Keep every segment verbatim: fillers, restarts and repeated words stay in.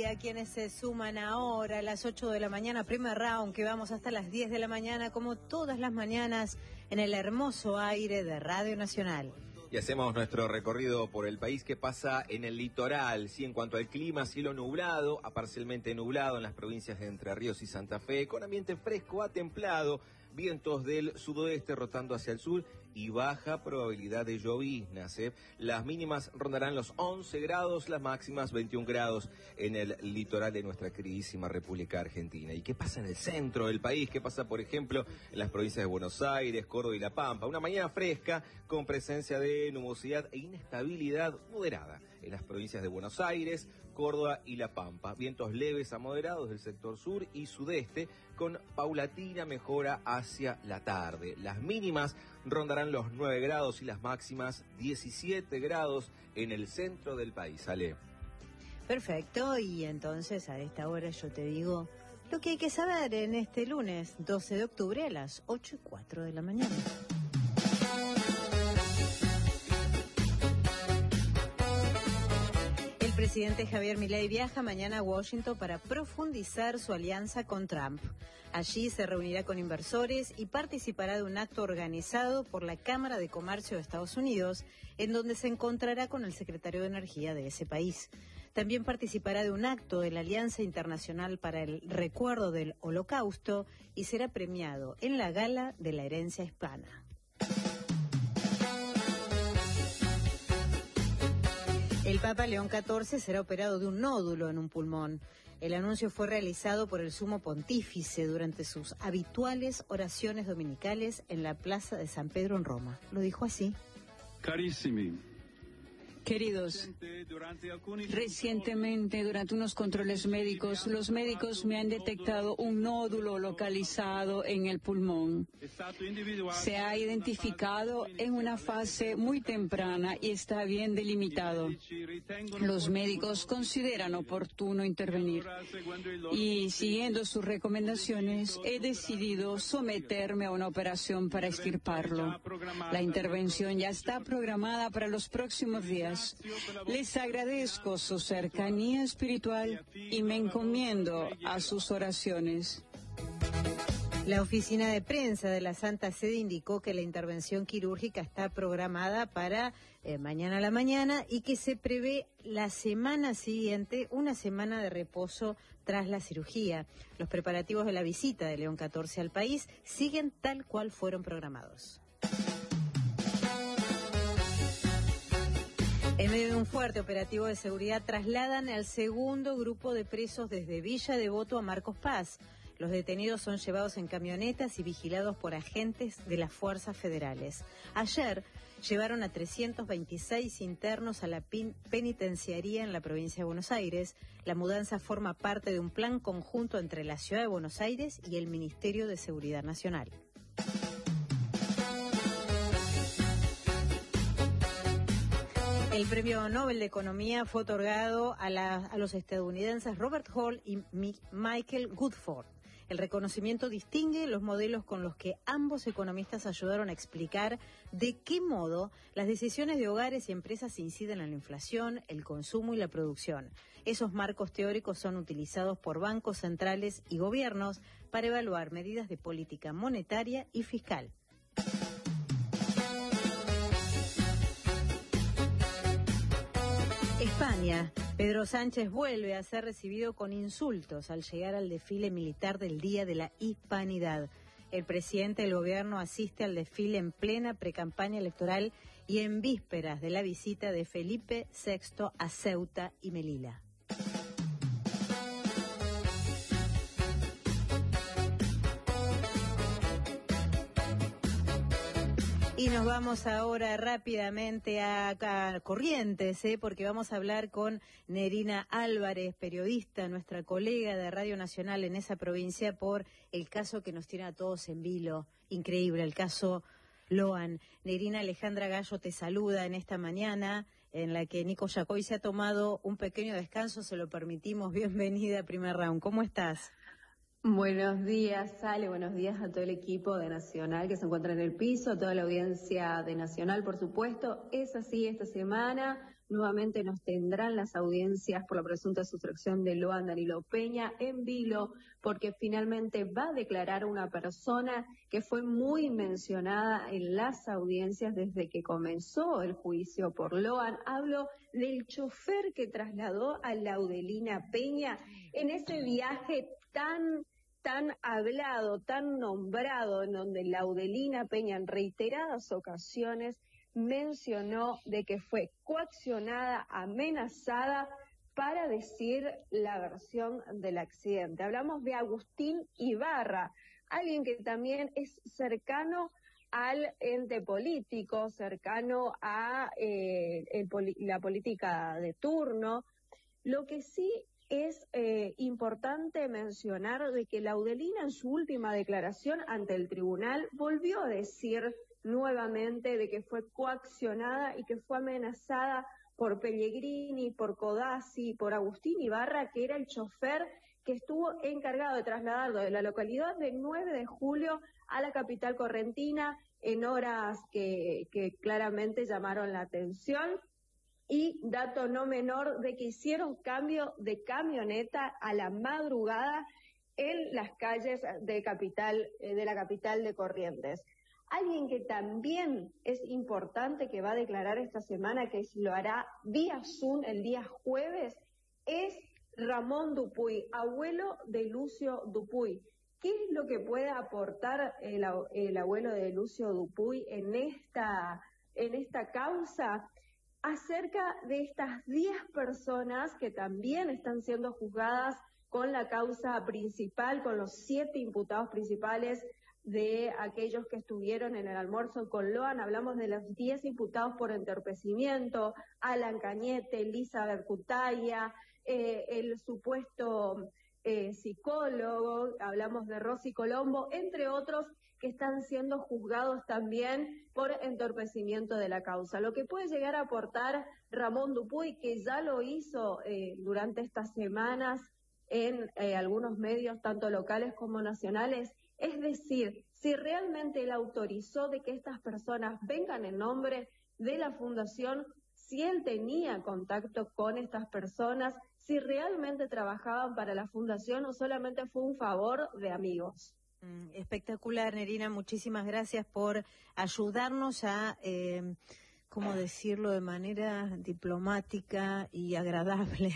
a quienes se suman ahora a las ocho de la mañana, primer round, que vamos hasta las diez de la mañana, como todas las mañanas, en el hermoso aire de Radio Nacional. Y hacemos nuestro recorrido por el país que pasa en el litoral, sí, en cuanto al clima, cielo nublado, a parcialmente nublado en las provincias de Entre Ríos y Santa Fe, con ambiente fresco a templado, vientos del sudoeste rotando hacia el sur y baja probabilidad de lloviznas, ¿eh? Las mínimas rondarán los once grados, las máximas veintiún grados en el litoral de nuestra queridísima República Argentina. ¿Y qué pasa en el centro del país? ¿Qué pasa, por ejemplo, en las provincias de Buenos Aires, Córdoba y La Pampa? Una mañana fresca con presencia de nubosidad e inestabilidad moderada en las provincias de Buenos Aires, Córdoba y La Pampa. Vientos leves a moderados del sector sur y sudeste con paulatina mejora hacia la tarde. Las mínimas rondarán los nueve grados y las máximas diecisiete grados en el centro del país. Ale. Perfecto, y entonces a esta hora yo te digo lo que hay que saber en este lunes doce de octubre a las ocho y cuatro de la mañana. El presidente Javier Milei viaja mañana a Washington para profundizar su alianza con Trump. Allí se reunirá con inversores y participará de un acto organizado por la Cámara de Comercio de Estados Unidos, en donde se encontrará con el secretario de Energía de ese país. También participará de un acto de la Alianza Internacional para el Recuerdo del Holocausto y será premiado en la Gala de la Herencia Hispana. El Papa León catorce será operado de un nódulo en un pulmón. El anuncio fue realizado por el Sumo Pontífice durante sus habituales oraciones dominicales en la Plaza de San Pedro en Roma. Lo dijo así. Carissimi. Queridos, recientemente durante unos controles médicos, los médicos me han detectado un nódulo localizado en el pulmón. Se ha identificado en una fase muy temprana y está bien delimitado. Los médicos consideran oportuno intervenir y, siguiendo sus recomendaciones, he decidido someterme a una operación para extirparlo. La intervención ya está programada para los próximos días. Les agradezco su cercanía espiritual y me encomiendo a sus oraciones. La oficina de prensa de la Santa Sede indicó que la intervención quirúrgica está programada para eh, mañana a la mañana y que se prevé la semana siguiente una semana de reposo tras la cirugía. Los preparativos de la visita de León catorce al país siguen tal cual fueron programados. En medio de un fuerte operativo de seguridad, trasladan al segundo grupo de presos desde Villa Devoto a Marcos Paz. Los detenidos son llevados en camionetas y vigilados por agentes de las fuerzas federales. Ayer llevaron a trescientos veintiséis internos a la penitenciaría en la provincia de Buenos Aires. La mudanza forma parte de un plan conjunto entre la Ciudad de Buenos Aires y el Ministerio de Seguridad Nacional. El premio Nobel de Economía fue otorgado a, la, a los estadounidenses Robert Hall y Mi- Michael Woodford. El reconocimiento distingue los modelos con los que ambos economistas ayudaron a explicar de qué modo las decisiones de hogares y empresas inciden en la inflación, el consumo y la producción. Esos marcos teóricos son utilizados por bancos centrales y gobiernos para evaluar medidas de política monetaria y fiscal. España. Pedro Sánchez vuelve a ser recibido con insultos al llegar al desfile militar del Día de la Hispanidad. El presidente del gobierno asiste al desfile en plena precampaña electoral y en vísperas de la visita de Felipe sexto a Ceuta y Melilla. Y nos vamos ahora rápidamente a, a Corrientes, ¿eh? porque vamos a hablar con Nerina Álvarez, periodista, nuestra colega de Radio Nacional en esa provincia, por el caso que nos tiene a todos en vilo. Increíble, el caso Loan. Nerina, Alejandra Gallo te saluda en esta mañana, en la que Nico Yacoy se ha tomado un pequeño descanso, se lo permitimos. Bienvenida a Primer Round. ¿Cómo estás? Buenos días, Ale, buenos días a todo el equipo de Nacional que se encuentra en el piso, a toda la audiencia de Nacional, por supuesto. Es así esta semana, nuevamente nos tendrán las audiencias por la presunta sustracción de Loan Danilo Peña en vilo, porque finalmente va a declarar una persona que fue muy mencionada en las audiencias desde que comenzó el juicio por Loan. Hablo del chofer que trasladó a Laudelina Peña en ese viaje tan tan hablado, tan nombrado, en donde Laudelina Peña en reiteradas ocasiones mencionó de que fue coaccionada, amenazada para decir la versión del accidente. Hablamos de Agustín Ibarra, alguien que también es cercano al ente político, cercano a eh, el, la política de turno. Lo que sí es eh, importante mencionar de que Laudelina en su última declaración ante el tribunal volvió a decir nuevamente de que fue coaccionada y que fue amenazada por Pellegrini, por Codazzi, por Agustín Ibarra, que era el chofer que estuvo encargado de trasladarlo de la localidad del nueve de julio a la capital correntina en horas que, que claramente llamaron la atención. Y dato no menor de que hicieron cambio de camioneta a la madrugada en las calles de, capital, de la capital de Corrientes. Alguien que también es importante que va a declarar esta semana, que lo hará vía Zoom el día jueves, es Ramón Dupuy, abuelo de Lucio Dupuy. ¿Qué es lo que puede aportar el, el abuelo de Lucio Dupuy en esta, en esta causa? Acerca de estas diez personas que también están siendo juzgadas con la causa principal, con los siete imputados principales de aquellos que estuvieron en el almuerzo con Loan. Hablamos de los diez imputados por entorpecimiento, Alan Cañete, Lisa Bercutaya, eh, el supuesto eh, psicólogo, hablamos de Rosy Colombo, entre otros que están siendo juzgados también por entorpecimiento de la causa. Lo que puede llegar a aportar Ramón Dupuy, que ya lo hizo eh, durante estas semanas en eh, algunos medios, tanto locales como nacionales, es decir, si realmente él autorizó de que estas personas vengan en nombre de la fundación, si él tenía contacto con estas personas, si realmente trabajaban para la fundación o solamente fue un favor de amigos. Espectacular, Nerina, muchísimas gracias por ayudarnos a, eh, ¿cómo decirlo de manera diplomática y agradable?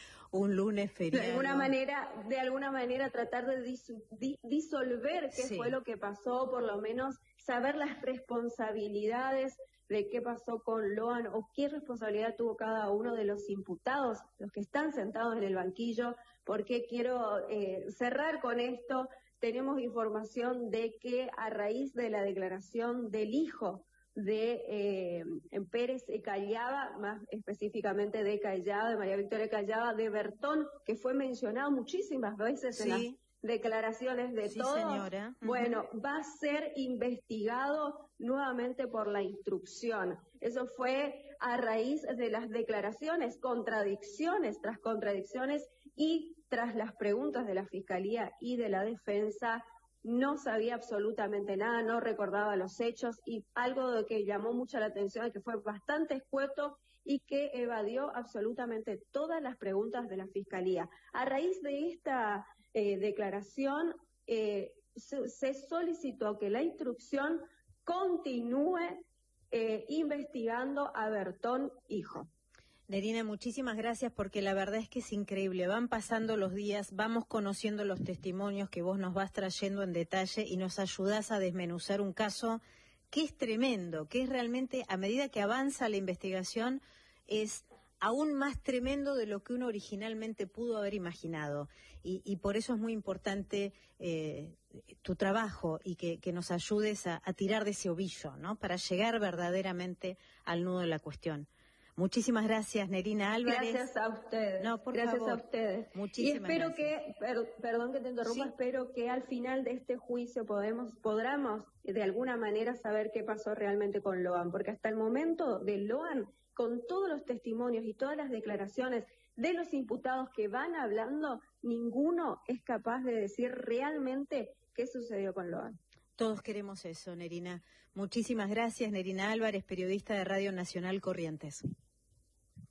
Un lunes feriado. De alguna manera, de alguna manera tratar de dis, di, disolver qué sí. fue lo que pasó, por lo menos saber las responsabilidades de qué pasó con Loan o qué responsabilidad tuvo cada uno de los imputados, los que están sentados en el banquillo, porque quiero eh, cerrar con esto. Tenemos información de que a raíz de la declaración del hijo de eh, Pérez Callaba, más específicamente de Callaba, de María Victoria Callaba, de Bertón, que fue mencionado muchísimas veces sí. en las declaraciones de sí, todos, señora. Uh-huh. Bueno, va a ser investigado nuevamente por la instrucción. Eso fue a raíz de las declaraciones, contradicciones tras contradicciones y tras las preguntas de la Fiscalía y de la Defensa. No sabía absolutamente nada, no recordaba los hechos y algo de que llamó mucho la atención es que fue bastante escueto y que evadió absolutamente todas las preguntas de la Fiscalía. A raíz de esta eh, declaración eh, se, se solicitó que la instrucción continúe eh, investigando a Bertón hijo. Nerina, muchísimas gracias porque la verdad es que es increíble. Van pasando los días, vamos conociendo los testimonios que vos nos vas trayendo en detalle y nos ayudás a desmenuzar un caso que es tremendo, que es realmente, a medida que avanza la investigación, es aún más tremendo de lo que uno originalmente pudo haber imaginado. Y, y por eso es muy importante eh, tu trabajo y que, que nos ayudes a, a tirar de ese ovillo, ¿no? Para llegar verdaderamente al nudo de la cuestión. Muchísimas gracias, Nerina Álvarez. Gracias a ustedes. No, por gracias favor. a ustedes. Muchísimas y espero gracias. que, per, perdón que te interrumpa, Sí. espero que al final de este juicio podemos, podamos de alguna manera saber qué pasó realmente con Loan, porque hasta el momento de Loan, con todos los testimonios y todas las declaraciones de los imputados que van hablando, ninguno es capaz de decir realmente qué sucedió con Loan. Todos queremos eso, Nerina. Muchísimas gracias, Nerina Álvarez, periodista de Radio Nacional Corrientes.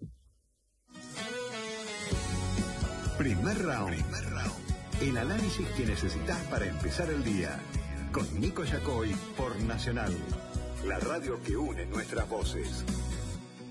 Primer round. Primer round. El análisis que necesitas para empezar el día. Con Nico Yacoy por Nacional. La radio que une nuestras voces.